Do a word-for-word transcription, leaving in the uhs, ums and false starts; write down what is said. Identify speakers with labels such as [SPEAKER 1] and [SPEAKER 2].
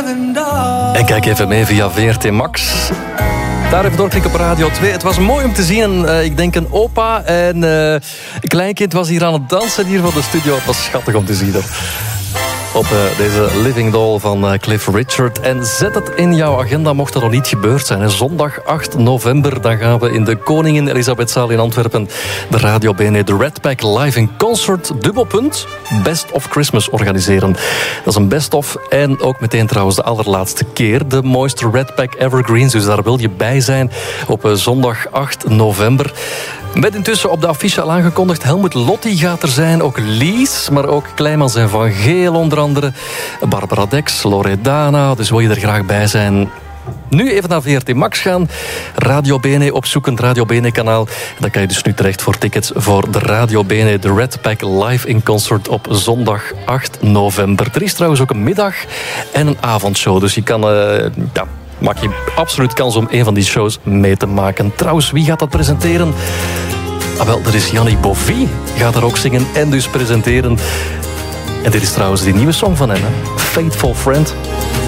[SPEAKER 1] En kijk even mee via V R T Max. Daar even doorklikken op Radio twee. Het was mooi om te zien. Uh, ik denk een opa en uh, een kleinkind was hier aan het dansen hier van de studio. Het was schattig om te zien. Er. Op uh, deze Living Doll van uh, Cliff Richard. En zet het in jouw agenda, mocht dat nog niet gebeurd zijn. En zondag acht november, dan gaan we in de Koningin Elisabethzaal in Antwerpen de Radio B N E, de Red Pack live in concert, dubbelpunt, Best of Christmas organiseren. Dat is een best of en ook meteen trouwens de allerlaatste keer. De mooiste Red Pack Evergreens, dus daar wil je bij zijn op uh, zondag acht november. Met intussen op de affiche al aangekondigd, Helmut Lotti gaat er zijn, ook Lies, maar ook Kleimans en Van Geel onder andere, Barbara Dex, Loredana, dus wil je er graag bij zijn. Nu even naar V R T Max gaan, Radio B N E opzoeken, Radio B N E kanaal. Dan kan je dus nu terecht voor tickets voor de Radio B N E, de Red Pack live in concert op zondag acht november. Er is trouwens ook een middag en een avondshow, dus je kan... Uh, ja, maak je absoluut kans om een van die shows mee te maken. Trouwens, wie gaat dat presenteren? Ah, wel, dat is Yannick Bovie. Gaat daar ook zingen en dus presenteren. En dit is trouwens die nieuwe song van hem, hè? Faithful Friend.